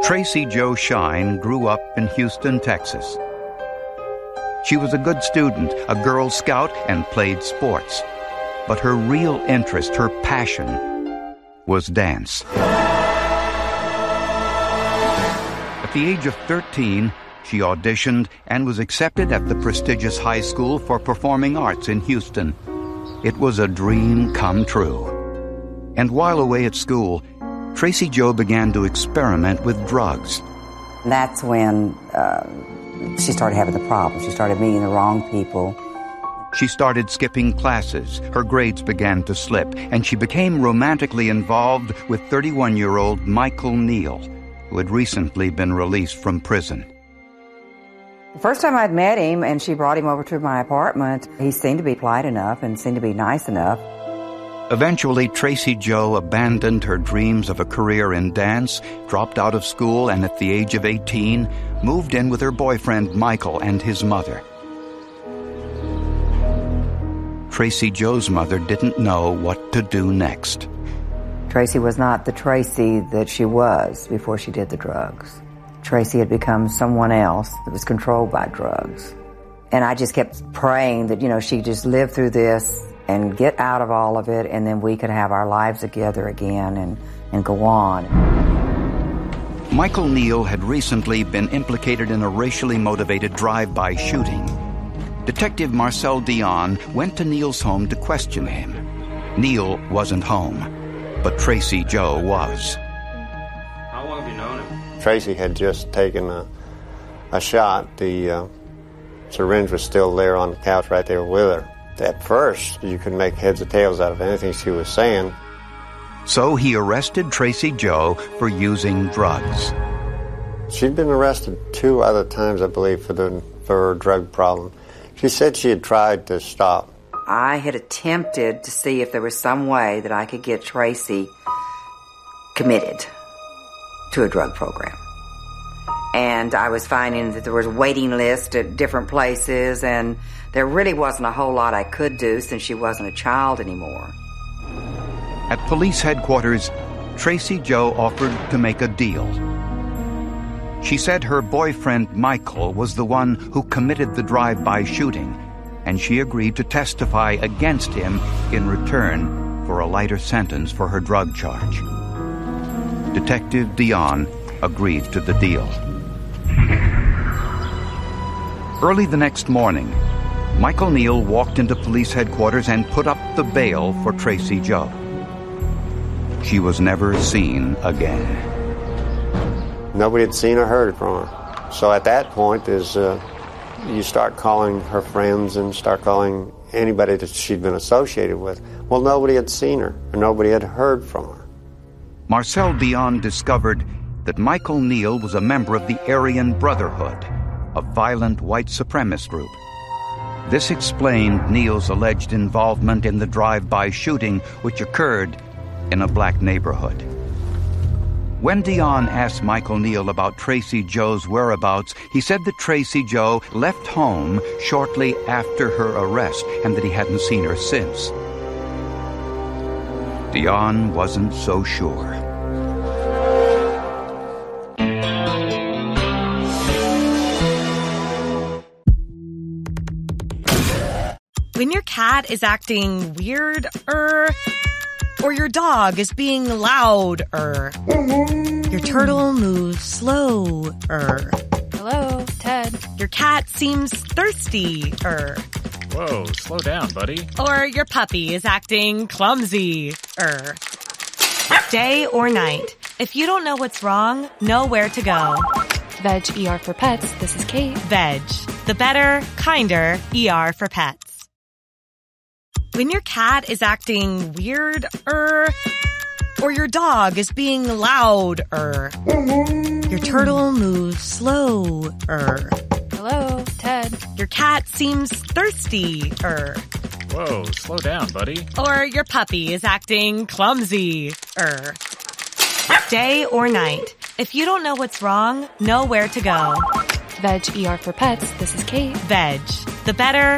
Tracy Jo Shine grew up in Houston, Texas. She was a good student, a Girl Scout, and played sports. But her real interest, her passion, was dance. At the age of 13, she auditioned and was accepted at the prestigious high school for performing arts in Houston. It was a dream come true. And while away at school, Tracy Jo began to experiment with drugs. That's when she started having the problem. She started meeting the wrong people. She started skipping classes, her grades began to slip, and she became romantically involved with 31-year-old Michael Neal, who had recently been released from prison. The first time I'd met him and she brought him over to my apartment, he seemed to be polite enough and seemed to be nice enough. Eventually, Tracy Jo abandoned her dreams of a career in dance, dropped out of school, and at the age of 18, moved in with her boyfriend Michael and his mother. Tracy Jo's mother didn't know what to do next. Tracy was not the Tracy that she was before she did the drugs. Tracy had become someone else that was controlled by drugs. And I just kept praying that, she'd just live through this and get out of all of it, and then we could have our lives together again and go on. Michael Neal had recently been implicated in a racially motivated drive-by shooting. Detective Marcel Dion went to Neal's home to question him. Neal wasn't home, but Tracy Jo was. How long have you known him? Tracy had just taken a shot. The syringe was still there on the couch right there with her. At first, you could make heads or tails out of anything she was saying. So he arrested Tracy Jo for using drugs. She'd been arrested 2 other times, I believe, for her drug problem. She said she had tried to stop. I had attempted to see if there was some way that I could get Tracy committed to a drug program. And I was finding that there was a waiting list at different places, and there really wasn't a whole lot I could do since she wasn't a child anymore. At police headquarters, Tracy Jo offered to make a deal. She said her boyfriend Michael was the one who committed the drive-by shooting, and she agreed to testify against him in return for a lighter sentence for her drug charge. Detective Dion agreed to the deal. Early the next morning, Michael Neal walked into police headquarters and put up the bail for Tracy Jo. She was never seen again. Nobody had seen or heard from her. So at that point you start calling her friends and start calling anybody that she'd been associated with. Well, nobody had seen her, or nobody had heard from her. Marcel Dion discovered that Michael Neal was a member of the Aryan Brotherhood, a violent white supremacist group. This explained Neal's alleged involvement in the drive-by shooting which occurred in a black neighborhood. When Dion asked Michael Neal about Tracy Jo's whereabouts, he said that Tracy Jo left home shortly after her arrest and that he hadn't seen her since. Dion wasn't so sure. When your cat is acting weird, or your dog is being loud, your turtle moves slow, Hello, Ted. Your cat seems thirsty, Whoa, slow down, buddy. or your puppy is acting clumsy, Day or night, if you don't know what's wrong, know where to go. Veg ER for Pets. This is Kate. Veg, the better, kinder ER for pets. When your cat is acting weird, or your dog is being loud, your turtle moves slow, Hello, Ted. Your cat seems thirsty, Whoa, slow down, buddy. or your puppy is acting clumsy, Day or night, if you don't know what's wrong, know where to go. Veg ER for Pets. This is Kate. Veg, the better,